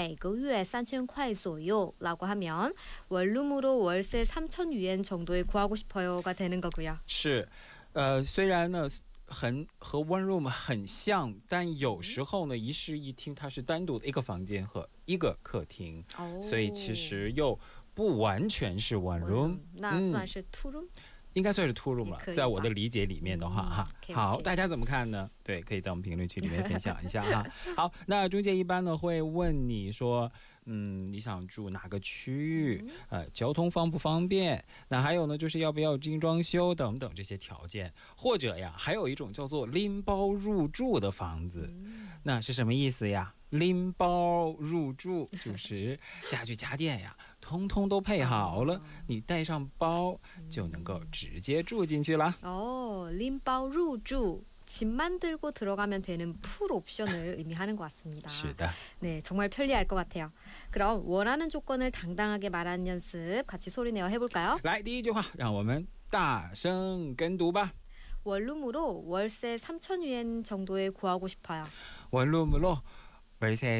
每个月3000块左右라고 하면 원룸으로 월세 3000元 정도에 구하고 싶어요가 되는 거고요. 是，虽然呢和 one room 很像，但有时候呢一室一厅它是单独的一个房间和一个客厅，所以其实又不完全是 one room， 那算是 two room？ 应该算是 two room 了，在我的理解里面的话哈。好，大家怎么看呢？对，可以在我们评论区里面分享一下哈。好，那中介一般呢会问你说，你想住哪个区域？交通方不方便？那还有呢，就是要不要精装修等等这些条件，或者呀，还有一种叫做拎包入住的房子，那是什么意思呀？拎包入住就是家具家电呀，通通都配好了，你带上包就能够直接住进去了。 拎包入住。 집만 들고 들어가면 되는 풀 옵션을 의미하는 것 같습니다. 是的. 네, 정말 편리할 것 같아요. 그럼 원하는 조건을 당당하게 말하는 연습 같이 소리내어 해볼까요? 来，第一句话，让我们大声跟读吧。 원룸으로 월세 3000원 정도에 구하고 싶어요. 원룸으로 월세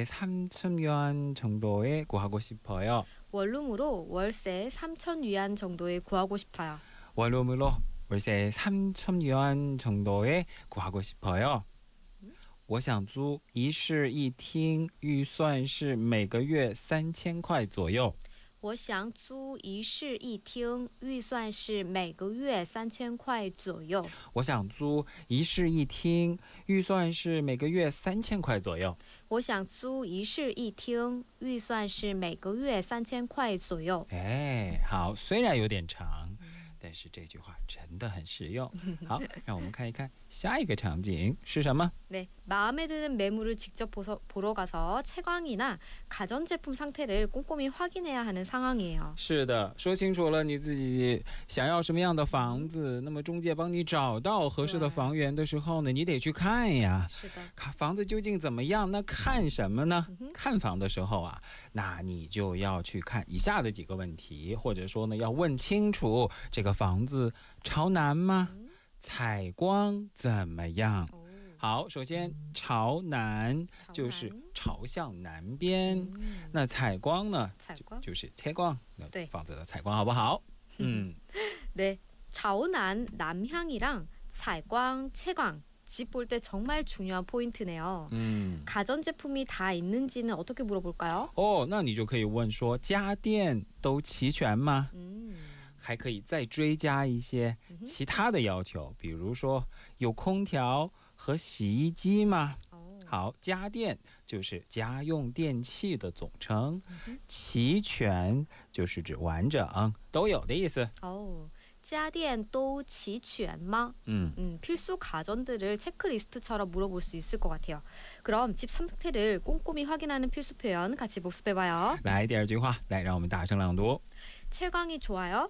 3000원 정도에 구하고 싶어요. 원룸으로 월세 3000위안 정도에 구하고 싶어요. 원룸으로 월세 3000元 정도에 구하고 싶어요. 我想租一室一厅，预算是每个月3000块左右。 我想租一室一厅，预算是每个月3000块左右。 我想租一室一厅，预算是每个月3000块左右。 我想租一室一厅，预算是每个月3000块左右。 哎，好，虽然有点长，但是这句话真的很实用。好，让我们看一看下一个场景是什么。 네, 마음에 드는 매물을 직접 보러 가서 채광이나 가전제품 상태를 꼼꼼히 확인해야 하는 상황이에요. 是的，说清楚了你自己想要什么样的房子，那么中介帮你找到合适的房源的时候呢，你得去看呀。 是的， 看房子究竟怎么样？那看什么呢？看房的时候啊，那你就要去看以下的几个问题，或者说呢，要问清楚这个房子朝南吗？采光怎么样？ 好，首先朝南就是朝向南边，那采光呢？就是采光，对，房子的采光好不好？ 네, 좌우난 남향이랑采光, 채광 집 볼 때 정말 중요한 포인트네요. 가전제품이 다 있는지는 어떻게 물어볼까요? 那你就可以问说家电都齐全吗？ 还可以再追加一些其他的要求，比如说有空调和洗衣机吗？好，家电就是家用电器的总称，齐全就是指完整都有的意思。 家电都齐全吗? 필수 가전들을 체크리스트처럼 물어볼 수 있을 것 같아요. 그럼 집 상태를 꼼꼼히 확인하는 필수 표현 같이 복습해봐요. 来，第二句话，来，让我们大声朗读。 채광이 좋아요?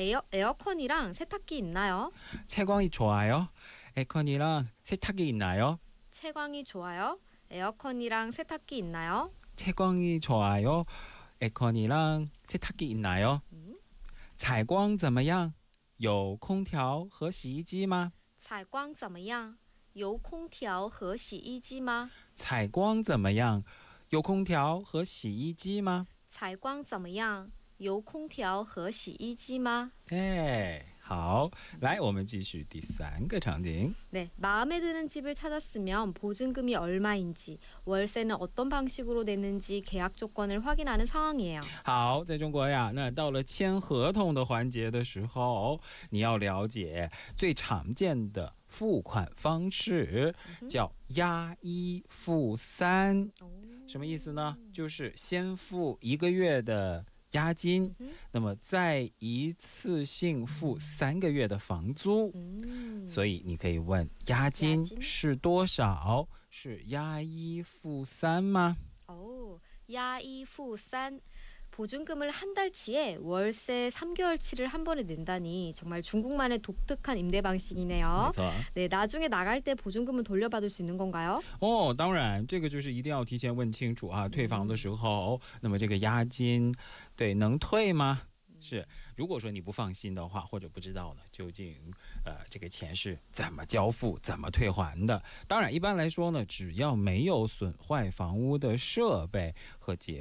에어컨이랑 세탁기 있나요? 채광이 좋아요? 에어컨이랑 세탁기 있나요? 채광이 좋아요? 에어컨이랑 세탁기 있나요? 채광이 좋아요? 에어컨이랑 세탁기 있나요? 采光怎么样？有空调和洗衣机吗？ 采光怎么样？有空调和洗衣机吗？ 采光怎么样？有空调和洗衣机吗？ 采光怎么样？有空调和洗衣机吗？ 哎，好，来，我们继续第三个场景。 네, 마음에 드는 집을 찾았으면 보증금이 얼마인지, 월세는 어떤 방식으로 내는지 계약 조건을 확인하는 상황이에요. 好，在中国呀，那到了签合同的环节的时候，你要了解最常见的付款方式叫押一付三，什么意思呢？就是先付1个月的押金，那么再一次性付3个月的房租，所以你可以问押金是多少？是押一付三吗？ 押一付三 보증금을 한 달치에 월세 3개월치를 한 번에 낸다니 정말 중국만의 독특한 임대 방식이네요. 네, 나중에 나갈 때 보증금은 돌려받을 수 있는 건가요? 当然，这个就是一定要提前问清楚啊，退房的时候，那么这个押金，对，能退吗？ 是，如果说你不放心的话，或者不知道呢，究竟这个钱是怎么交付、怎么退还的？当然，一般来说呢，只要没有损坏房屋的设备和结